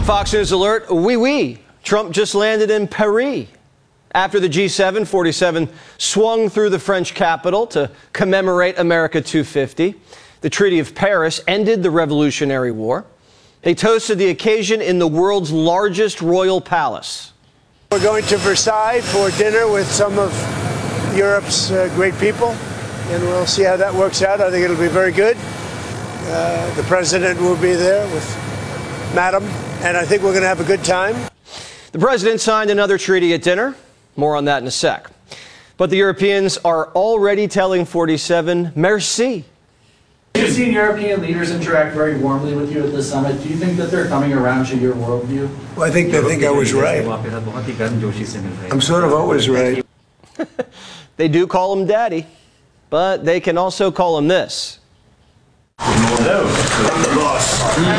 Fox News alert, oui. Trump just landed in Paris. After the G7, 47 swung through the French capital to commemorate America 250. The Treaty of Paris ended the Revolutionary War. They toasted the occasion in the world's largest royal palace. We're going to Versailles for dinner with some of Europe's great people, and we'll see how that works out. I think it'll be very good. The president will be there with Madam, and I think we're going to have a good time. The president signed another treaty at dinner. More on that in a sec. But the Europeans are already telling 47, merci. You've seen European leaders interact very warmly with you at this summit. Do you think that they're coming around to your worldview? Well, I think they think I was right. I'm sort of always right. They do call him daddy, but they can also call him this. Hello, I'm the boss.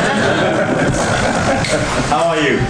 How are you?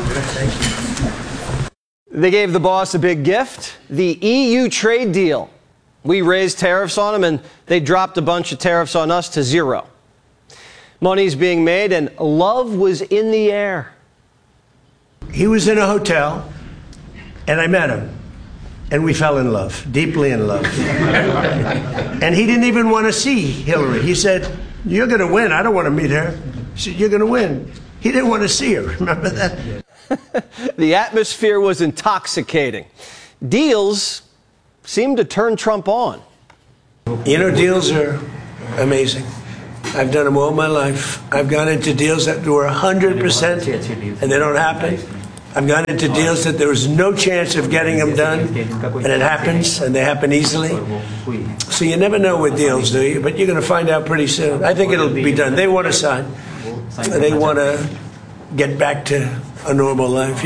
They gave the boss a big gift, the EU trade deal. We raised tariffs on them, and they dropped a bunch of tariffs on us to zero. Money's being made, and love was in the air. He was in a hotel, and I met him, and we fell in love, deeply in love. And he didn't even want to see Hillary. He said, "You're going to win. I don't want to meet her." She said, "You're going to win." He didn't want to see her. Remember that? The atmosphere was intoxicating. Deals seemed to turn Trump on. You know, deals are amazing. I've done them all my life. I've gone into deals that were 100% and they don't happen. I've gone into deals that there was no chance of getting them done, and it happens, and they happen easily. So you never know with deals, do you? But you're going to find out pretty soon. I think it'll be done. They want to sign. They want to get back to a normal life.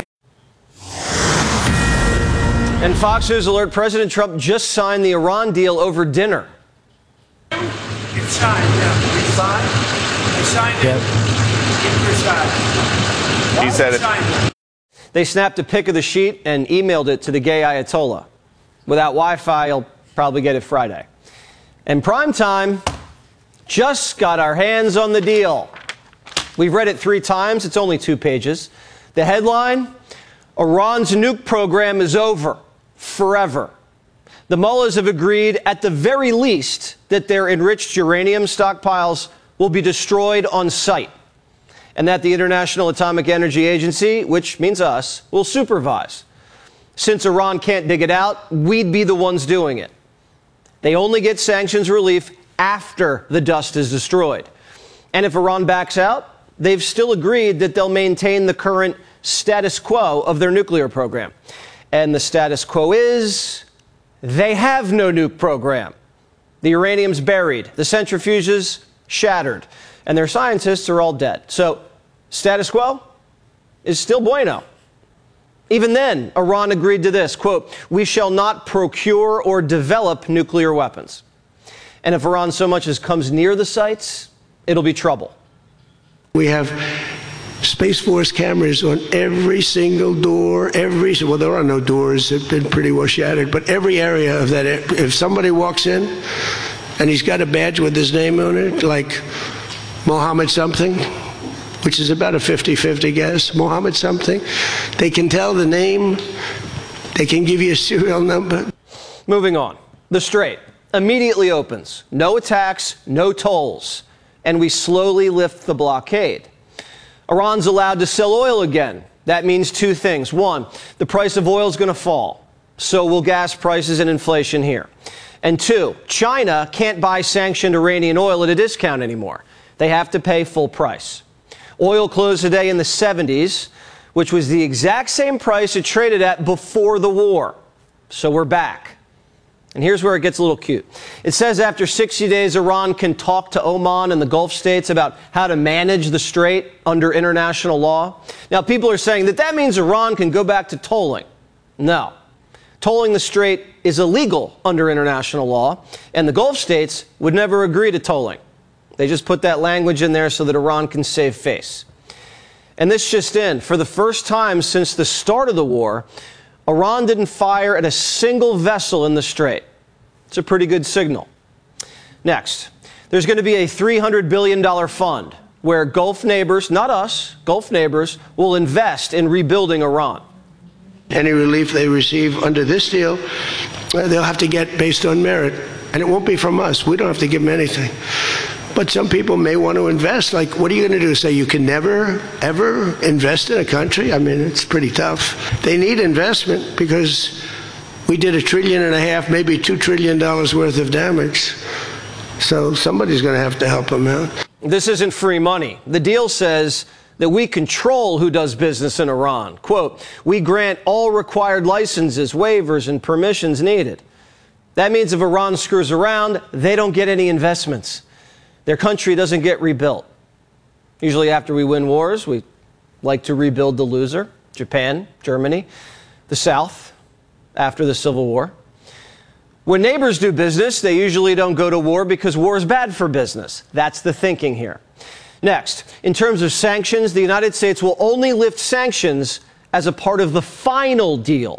And Fox News alert, President Trump just signed the Iran deal over dinner. It's signed, yeah. We signed it. In Versailles. He said it. They snapped a pic of the sheet and emailed it to the gay Ayatollah. Without Wi-Fi, you'll probably get it Friday. And Primetime just got our hands on the deal. We've read it 3 times. It's only 2 pages. The headline, Iran's nuke program is over, forever. The mullahs have agreed, at the very least, that their enriched uranium stockpiles will be destroyed on sight, and that the International Atomic Energy Agency, which means us, will supervise. Since Iran can't dig it out, we'd be the ones doing it. They only get sanctions relief after the dust is destroyed. And if Iran backs out, they've still agreed that they'll maintain the current status quo of their nuclear program. And the status quo is they have no nuke program. The uranium's buried, the centrifuges shattered, and their scientists are all dead. So status quo is still bueno. Even then, Iran agreed to this, quote, "We shall not procure or develop nuclear weapons." And if Iran so much as comes near the sites, it'll be trouble. We have Space Force cameras on every single door, well, there are no doors, they've been pretty well shattered, but every area of that, if somebody walks in and he's got a badge with his name on it, like Mohammed something, which is about a 50-50 guess, Mohammed something, they can tell the name, they can give you a serial number. Moving on. The Strait immediately opens. No attacks, no tolls. And we slowly lift the blockade. Iran's allowed to sell oil again. That means 2 things. 1, the price of oil is going to fall. So will gas prices and inflation here. And 2, China can't buy sanctioned Iranian oil at a discount anymore. They have to pay full price. Oil closed today in the 70s, which was the exact same price it traded at before the war. So we're back. And here's where it gets a little cute. It says after 60 days, Iran can talk to Oman and the Gulf states about how to manage the Strait under international law. Now, people are saying that means Iran can go back to tolling. No. Tolling the Strait is illegal under international law, and the Gulf states would never agree to tolling. They just put that language in there so that Iran can save face. And this just in, for the first time since the start of the war, Iran didn't fire at a single vessel in the Strait. It's a pretty good signal. Next, there's going to be a $300 billion fund where Gulf neighbors, not us, Gulf neighbors, will invest in rebuilding Iran. Any relief they receive under this deal, they'll have to get based on merit. And it won't be from us. We don't have to give them anything. But some people may want to invest. Like, what are you going to do? Say you can never, ever invest in a country? I mean, it's pretty tough. They need investment because we did $1.5 trillion, maybe $2 trillion worth of damage. So somebody's going to have to help them out. This isn't free money. The deal says that we control who does business in Iran. Quote, we grant all required licenses, waivers, and permissions needed. That means if Iran screws around, they don't get any investments. Their country doesn't get rebuilt. Usually after we win wars, we like to rebuild the loser, Japan, Germany, the South, after the Civil War. When neighbors do business, they usually don't go to war because war is bad for business. That's the thinking here. Next, in terms of sanctions, the United States will only lift sanctions as a part of the final deal.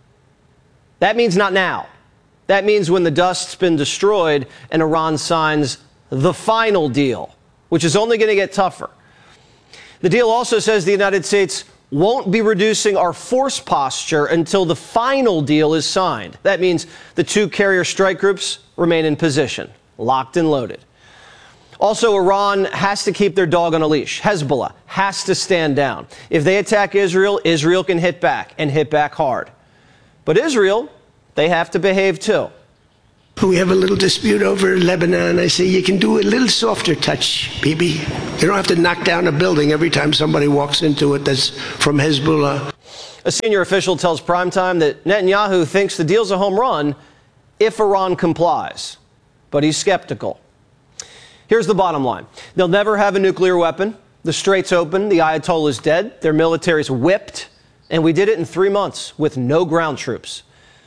That means not now. That means when the dust's been destroyed and Iran signs the final deal, which is only going to get tougher. The deal also says the United States won't be reducing our force posture until the final deal is signed. That means the two carrier strike groups remain in position, locked and loaded. Also, Iran has to keep their dog on a leash. Hezbollah has to stand down. If they attack Israel, Israel can hit back and hit back hard. But Israel, they have to behave too. We have a little dispute over Lebanon. I say you can do a little softer touch, Bibi. You don't have to knock down a building every time somebody walks into it that's from Hezbollah. A senior official tells Primetime that Netanyahu thinks the deal's a home run if Iran complies. But he's skeptical. Here's the bottom line. They'll never have a nuclear weapon. The Strait's open. The Ayatollah's dead. Their military's whipped. And we did it in 3 months with no ground troops.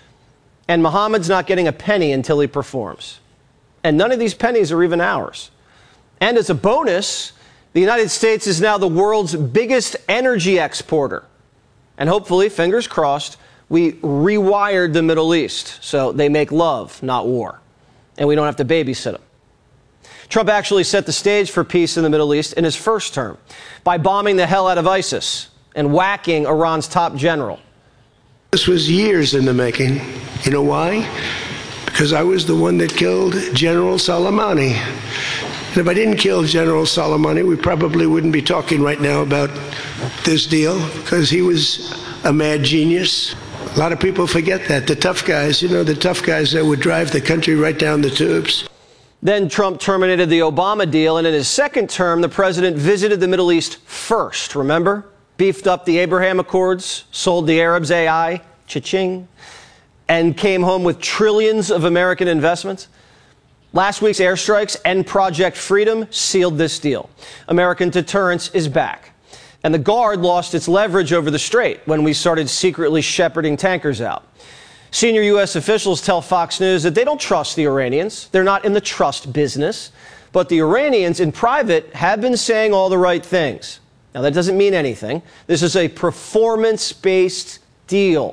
And Mohammed's not getting a penny until he performs. And none of these pennies are even ours. And as a bonus, the United States is now the world's biggest energy exporter. And hopefully, fingers crossed, we rewired the Middle East so they make love, not war. And we don't have to babysit them. Trump actually set the stage for peace in the Middle East in his first term by bombing the hell out of ISIS and whacking Iran's top general. This was years in the making. You know why? Because I was the one that killed General Soleimani. And if I didn't kill General Soleimani, we probably wouldn't be talking right now about this deal, because he was a mad genius. A lot of people forget that. The tough guys, the tough guys that would drive the country right down the tubes. Then Trump terminated the Obama deal, and in his second term, the president visited the Middle East first, remember? Beefed up the Abraham Accords, sold the Arabs AI, cha-ching, and came home with trillions of American investments. Last week's airstrikes and Project Freedom sealed this deal. American deterrence is back. And the Guard lost its leverage over the Strait when we started secretly shepherding tankers out. Senior U.S. officials tell Fox News that they don't trust the Iranians. They're not in the trust business. But the Iranians in private have been saying all the right things. Now, that doesn't mean anything. This is a performance-based deal.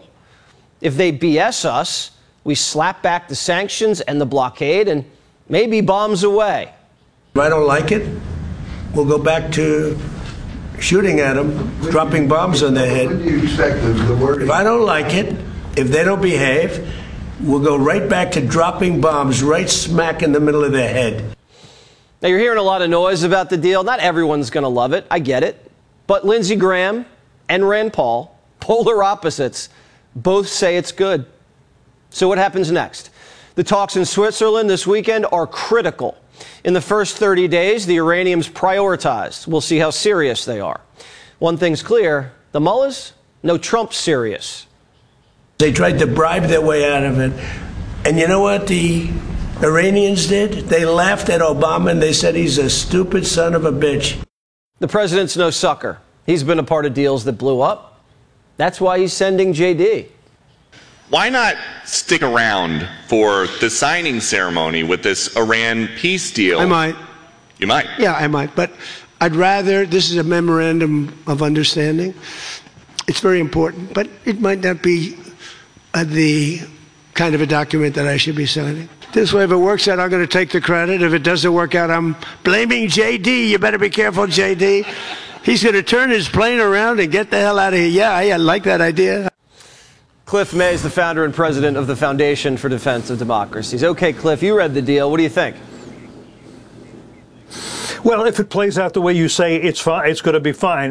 If they BS us, we slap back the sanctions and the blockade and maybe bombs away. If I don't like it, we'll go back to shooting at them, dropping bombs on their head. When do you expect the word? If I don't like it, if they don't behave, we'll go right back to dropping bombs right smack in the middle of their head. Now, you're hearing a lot of noise about the deal. Not everyone's going to love it. I get it. But Lindsey Graham and Rand Paul, polar opposites, both say it's good. So what happens next? The talks in Switzerland this weekend are critical. In the first 30 days, the Iranians prioritized. We'll see how serious they are. One thing's clear, the mullahs, no Trump serious. They tried to bribe their way out of it. And you know what the Iranians did? They laughed at Obama and they said he's a stupid son of a bitch. The president's no sucker. He's been a part of deals that blew up. That's why he's sending JD. Why not stick around for the signing ceremony with this Iran peace deal? I might. You might? Yeah, I might. But I'd rather, this is a memorandum of understanding. It's very important, but it might not be the kind of a document that I should be signing. This way, if it works out, I'm going to take the credit. If it doesn't work out, I'm blaming JD. You better be careful, JD. He's going to turn his plane around and get the hell out of here. Yeah, I like that idea. Cliff May is the founder and president of the Foundation for Defense of Democracies. Okay, Cliff, you read the deal. What do you think? Well, if it plays out the way you say, it's fine. It's going to be fine.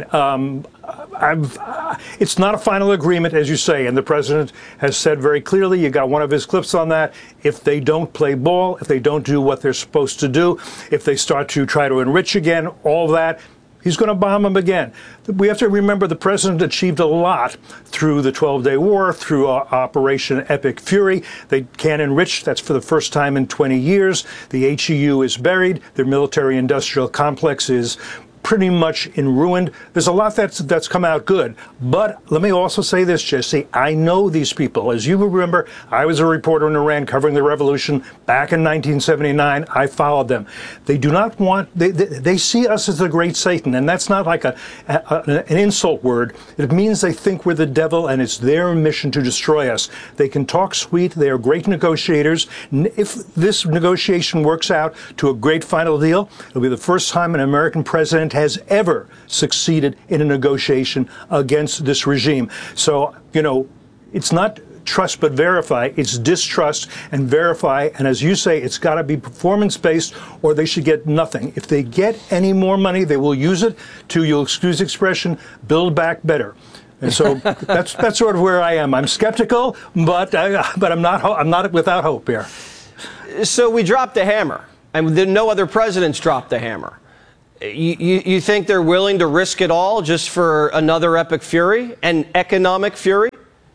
It's not a final agreement, as you say, and the president has said very clearly, you got one of his clips on that, if they don't play ball, if they don't do what they're supposed to do, if they start to try to enrich again, all that, he's going to bomb them again. We have to remember the president achieved a lot through the 12-day war, through Operation Epic Fury. They can't enrich. That's for the first time in 20 years. The HEU is buried. Their military-industrial complex is pretty much in ruin. There's a lot that's come out good. But let me also say this, Jesse. I know these people. As you remember, I was a reporter in Iran covering the revolution back in 1979. I followed them. They do not want, they see us as the great Satan, and that's not like an insult word. It means they think we're the devil, and it's their mission to destroy us. They can talk sweet. They are great negotiators. If this negotiation works out to a great final deal, it'll be the first time an American president has ever succeeded in a negotiation against this regime. So, it's not trust but verify, it's distrust and verify, and as you say, it's got to be performance-based or they should get nothing. If they get any more money, they will use it to, you'll excuse the expression, build back better. And so that's sort of where I am. I'm skeptical, but I'm not without hope here. So we dropped the hammer, and no other presidents dropped the hammer. You think they're willing to risk it all just for another epic fury and economic fury?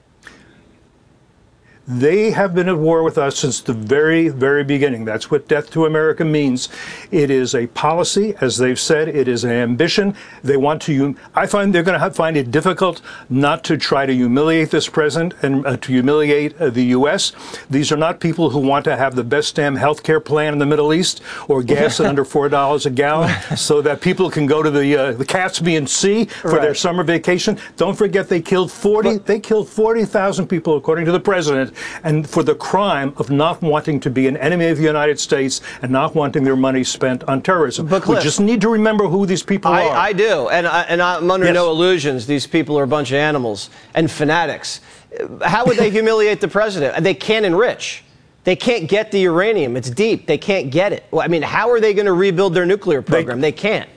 They have been at war with us since the very, very beginning. That's what Death to America means. It is a policy, as they've said. It is an ambition. They want to. I find they're going to find it difficult not to try to humiliate this president and to humiliate the U.S. These are not people who want to have the best damn health care plan in the Middle East or gas at under $4 a gallon so that people can go to the Caspian Sea for their summer vacation. Don't forget they killed 40,000 people, according to the president, and for the crime of not wanting to be an enemy of the United States and not wanting their money spent on terrorism. But Cliff, we just need to remember who these people are. I do, and I'm under no illusions. These people are a bunch of animals and fanatics. How would they humiliate the president? They can't enrich. They can't get the uranium. It's deep. They can't get it. Well, I mean, how are they going to rebuild their nuclear program? They can't.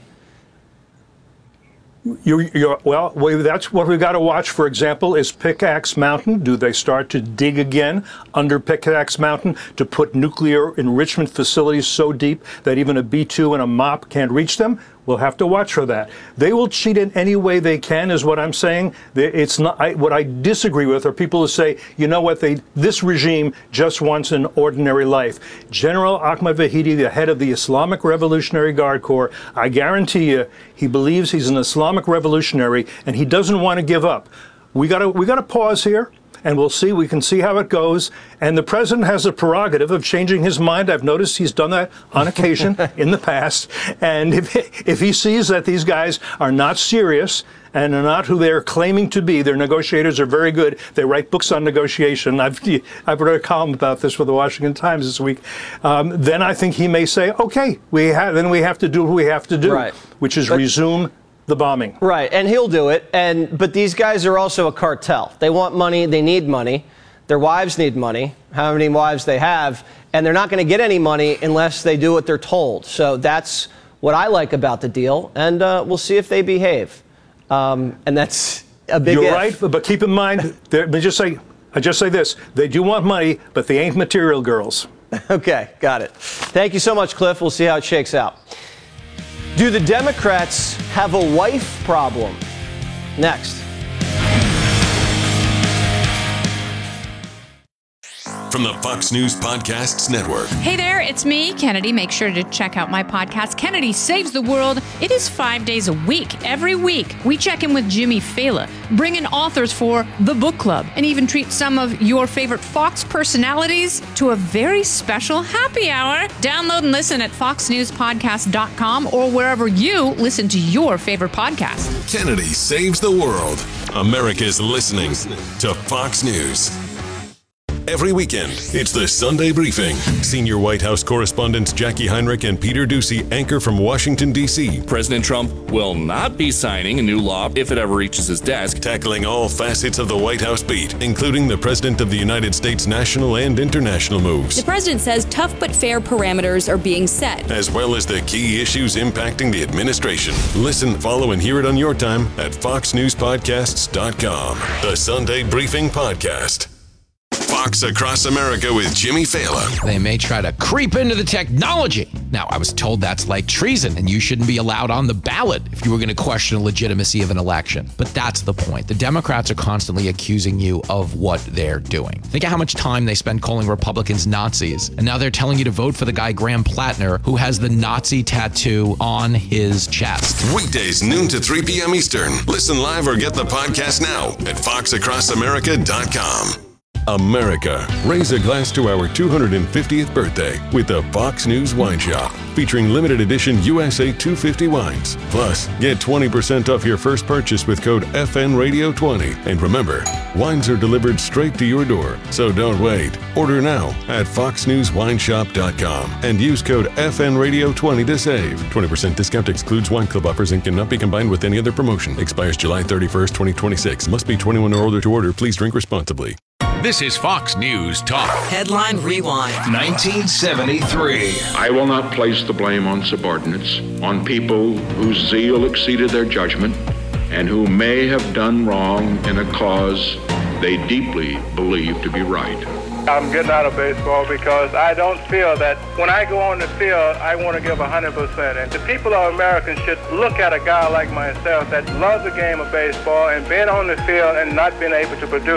Well, that's what we've got to watch, for example, is Pickaxe Mountain. Do they start to dig again under Pickaxe Mountain to put nuclear enrichment facilities so deep that even a B-2 and a MOP can't reach them? We'll have to watch for that. They will cheat in any way they can, is what I'm saying. It's not what I disagree with are people who say, you know what, this regime just wants an ordinary life. General Ahmad Vahidi, the head of the Islamic Revolutionary Guard Corps, I guarantee you, he believes he's an Islamic revolutionary and he doesn't want to give up. We got to pause here. And we'll see. We can see how it goes. And the president has a prerogative of changing his mind. I've noticed he's done that on occasion in the past. And if he sees that these guys are not serious and are not who they're claiming to be, their negotiators are very good. They write books on negotiation. I've wrote a column about this for the Washington Times this week. Then I think he may say, okay, we have to do what we have to do, which is resume the bombing. Right, and he'll do it. But these guys are also a cartel. They want money. They need money. Their wives need money, how many wives they have, and they're not going to get any money unless they do what they're told. So that's what I like about the deal, and we'll see if they behave. And that's a big You're right, but keep in mind, I just say this, they do want money, but they ain't material girls. Okay, got it. Thank you so much, Cliff. We'll see how it shakes out. Do the Democrats have a wife problem? Next. From the Fox News Podcasts Network. Hey there, it's me, Kennedy. Make sure to check out my podcast, Kennedy Saves the World. It is 5 days a week. Every week, we check in with Jimmy Fallon, bring in authors for the book club, and even treat some of your favorite Fox personalities to a very special happy hour. Download and listen at foxnewspodcast.com or wherever you listen to your favorite podcast. Kennedy Saves the World. America's listening to Fox News. every weekend. It's the Sunday Briefing. Senior White House correspondents Jackie Heinrich and Peter Doocy anchor from Washington, D.C. President Trump will not be signing a new law if it ever reaches his desk. Tackling all facets of the White House beat, including the President of the United States' national and international moves. The president says tough but fair parameters are being set, as well as the key issues impacting the administration. Listen, follow, and hear it on your time at FoxNewsPodcasts.com. The Sunday Briefing Podcast. Fox Across America with Jimmy Fallon. They may try to creep into the technology. Now, I was told that's like treason, and you shouldn't be allowed on the ballot if you were going to question the legitimacy of an election. But that's the point. The Democrats are constantly accusing you of what they're doing. Think of how much time they spend calling Republicans Nazis, and now they're telling you to vote for the guy Graham Plattner, who has the Nazi tattoo on his chest. Weekdays, noon to 3 p.m. Eastern. Listen live or get the podcast now at foxacrossamerica.com. America, raise a glass to our 250th birthday with the Fox News Wine Shop, featuring limited edition USA 250 wines. Plus, get 20% off your first purchase with code FNRadio20. And remember, wines are delivered straight to your door, so don't wait. Order now at foxnewswineshop.com and use code FNRadio20 to save. 20% discount excludes wine club offers and cannot be combined with any other promotion. Expires July 31st, 2026. Must be 21 or older to order. Please drink responsibly. This is Fox News Talk. Headline Rewind. 1973. I will not place the blame on subordinates, on people whose zeal exceeded their judgment, and who may have done wrong in a cause they deeply believe to be right. I'm getting out of baseball because I don't feel that when I go on the field, I want to give 100%. And the people of America should look at a guy like myself that loves the game of baseball and being on the field and not being able to produce.